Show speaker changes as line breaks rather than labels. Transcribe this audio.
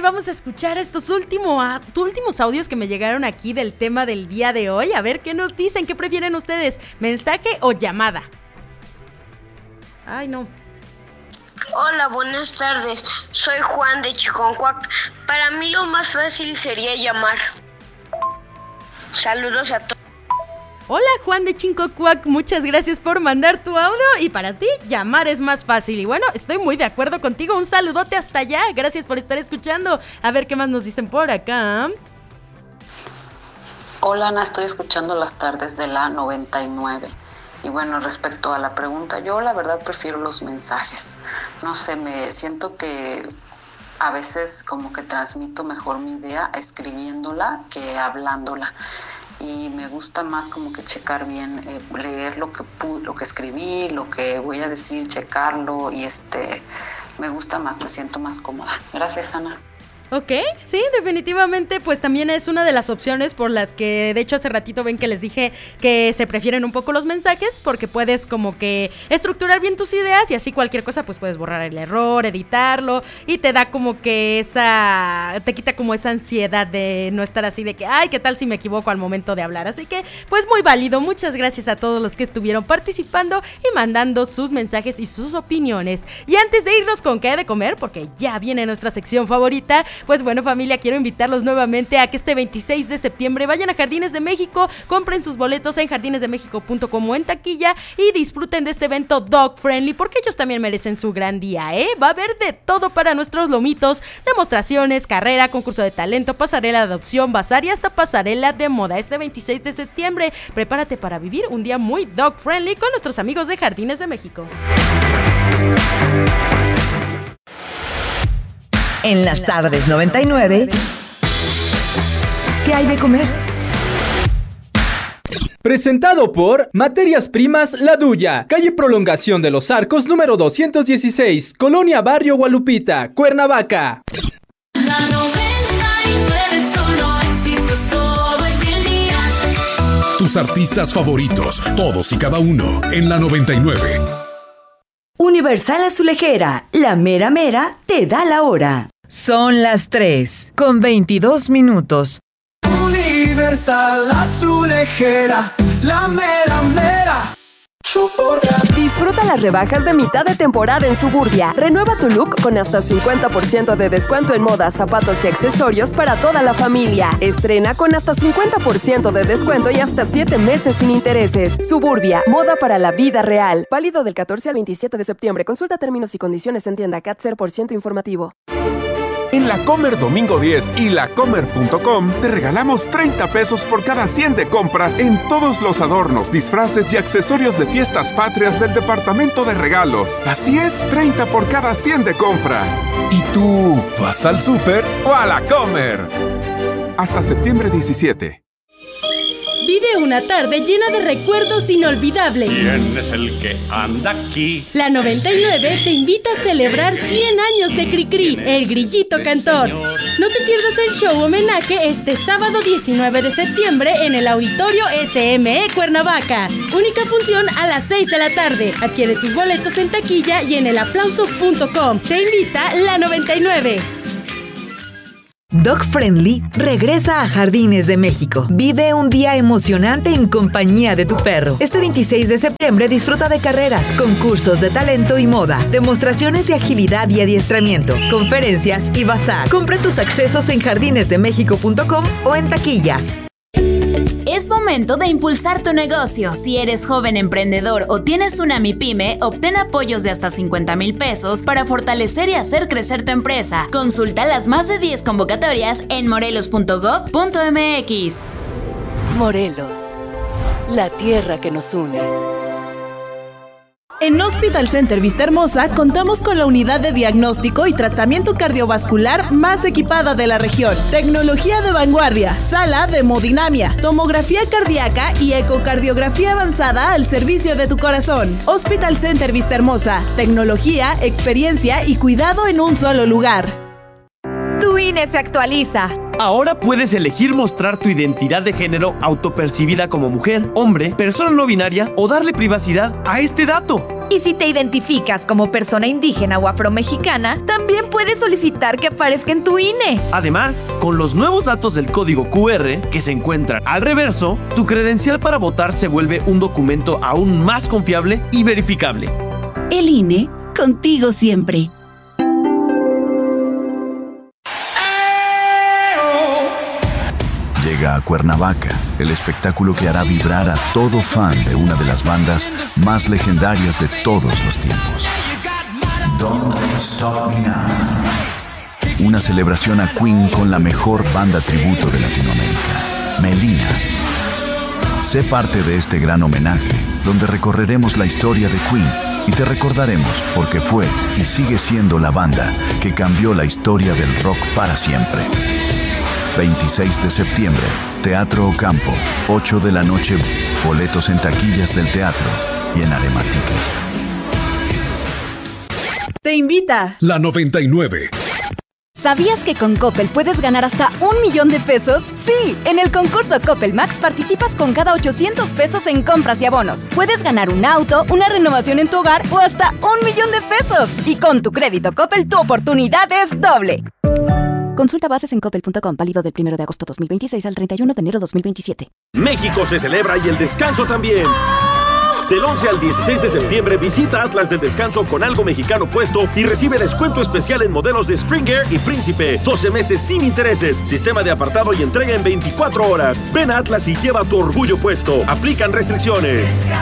vamos a escuchar estos últimos audios que me llegaron aquí del tema del día de hoy. A ver qué nos dicen, qué prefieren ustedes, mensaje o llamada. Ay, no.
Hola, buenas tardes. Soy Juan de Chiconcuac. Para mí lo más fácil sería llamar. Saludos a todos.
Hola, Juan de Chiconcuac, muchas gracias por mandar tu audio. Y para ti, llamar es más fácil. Y bueno, estoy muy de acuerdo contigo. Un saludote hasta allá. Gracias por estar escuchando. A ver qué más nos dicen por acá.
Hola, Ana, estoy escuchando las tardes de la 99. Y bueno, respecto a la pregunta, yo la verdad prefiero los mensajes. No sé, me siento que a veces como que transmito mejor mi idea escribiéndola que hablándola. Y me gusta más como que checar bien, leer lo que escribí, lo que voy a decir, checarlo y me gusta más, me siento más cómoda. Gracias, Ana.
Ok, sí, definitivamente, pues también es una de las opciones por las que, de hecho, hace ratito ven que les dije que se prefieren un poco los mensajes, porque puedes como que estructurar bien tus ideas y así cualquier cosa, pues puedes borrar el error, editarlo y te da como que te quita como esa ansiedad de no estar así de que, ay, ¿qué tal si me equivoco al momento de hablar? Así que, pues muy válido, muchas gracias a todos los que estuvieron participando y mandando sus mensajes y sus opiniones. Y antes de irnos con qué hay de comer, porque ya viene nuestra sección favorita, pues bueno, familia, quiero invitarlos nuevamente a que este 26 de septiembre vayan a Jardines de México, compren sus boletos en jardinesdemexico.com o en taquilla y disfruten de este evento dog friendly, porque ellos también merecen su gran día, ¿eh? Va a haber de todo para nuestros lomitos, demostraciones, carrera, concurso de talento, pasarela de adopción, bazar y hasta pasarela de moda. Este 26 de septiembre, prepárate para vivir un día muy dog friendly con nuestros amigos de Jardines de México.
En las tardes 99, ¿qué hay de comer?
Presentado por Materias Primas La Duya, calle Prolongación de los Arcos número 216, Colonia Barrio Gualupita, Cuernavaca.
La 99 solo éxitos todo el día.
Tus artistas favoritos, todos y cada uno, en la 99.
Universal Azulejera, la mera mera te da la hora.
Son las 3:22.
Universal Azulejera, la mera mera.
Disfruta las rebajas de mitad de temporada en Suburbia. Renueva tu look con hasta 50% de descuento en moda, zapatos y accesorios para toda la familia. Estrena con hasta 50% de descuento y hasta 7 meses sin intereses. Suburbia, moda para la vida real. Válido del 14 al 27 de septiembre. Consulta términos y condiciones en tienda CAT 0% informativo.
En La Comer Domingo 10 y lacomer.com te regalamos 30 pesos por cada 100 de compra en todos los adornos, disfraces y accesorios de fiestas patrias del departamento de regalos. Así es, 30 por cada 100 de compra. ¿Y tú vas al súper o a La Comer? Hasta septiembre 17.
Vive una tarde llena de recuerdos inolvidables.
¿Quién es el que anda aquí?
La 99 te invita a celebrar 100 años de Cricri, el grillito cantor. No te pierdas el show homenaje este sábado 19 de septiembre en el Auditorio SME Cuernavaca. Única función a las 6 de la tarde. Adquiere tus boletos en taquilla y en elaplauso.com. Te invita la 99.
Dog Friendly regresa a Jardines de México. Vive un día emocionante en compañía de tu perro. Este 26 de septiembre disfruta de carreras, concursos de talento y moda, demostraciones de agilidad y adiestramiento, conferencias y bazar. Compra tus accesos en jardinesdemexico.com o en taquillas.
Es momento de impulsar tu negocio. Si eres joven emprendedor o tienes una MIPYME, obtén apoyos de hasta 50,000 pesos para fortalecer y hacer crecer tu empresa. Consulta las más de 10 convocatorias en morelos.gov.mx.
Morelos, la tierra que nos une.
En Hospital Center Vistahermosa contamos con la unidad de diagnóstico y tratamiento cardiovascular más equipada de la región. Tecnología de vanguardia, sala de hemodinamia, tomografía cardíaca y ecocardiografía avanzada al servicio de tu corazón. Hospital Center Vistahermosa, tecnología, experiencia y cuidado en un solo lugar.
Tu INE se actualiza.
Ahora puedes elegir mostrar tu identidad de género autopercibida como mujer, hombre, persona no binaria o darle privacidad a este dato.
Y si te identificas como persona indígena o afromexicana, también puedes solicitar que aparezca en tu INE.
Además, con los nuevos datos del código QR que se encuentran al reverso, tu credencial para votar se vuelve un documento aún más confiable y verificable.
El INE, contigo siempre.
Llega a Cuernavaca, el espectáculo que hará vibrar a todo fan de una de las bandas más legendarias de todos los tiempos. Don't Stop Me Now. Una celebración a Queen con la mejor banda tributo de Latinoamérica, Melina. Sé parte de este gran homenaje, donde recorreremos la historia de Queen y te recordaremos porque fue y sigue siendo la banda que cambió la historia del rock para siempre. 26 de septiembre, Teatro Ocampo, 8 de la noche, boletos en taquillas del teatro y en Arema Ticket.
Te invita
La 99.
¿Sabías que con Coppel puedes ganar hasta 1 millón de pesos? Sí, en el concurso Coppel Max participas con cada 800 pesos en compras y abonos. Puedes ganar un auto, una renovación en tu hogar o hasta 1 millón de pesos. Y con tu crédito Coppel, tu oportunidad es doble. Consulta bases en coppel.com, válido del 1 de agosto 2026 al 31 de enero 2027.
México se celebra y el descanso también. Del 11 al 16 de septiembre visita Atlas del Descanso con algo mexicano puesto y recibe descuento especial en modelos de Springer y Príncipe. 12 meses sin intereses, sistema de apartado y entrega en 24 horas. Ven a Atlas y lleva tu orgullo puesto. Aplican restricciones.